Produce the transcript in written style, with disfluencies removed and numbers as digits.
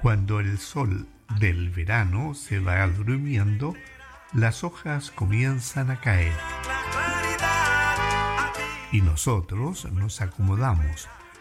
Cuando el sol del verano se va durmiendo, las hojas comienzan a caer y nosotros nos acomodamos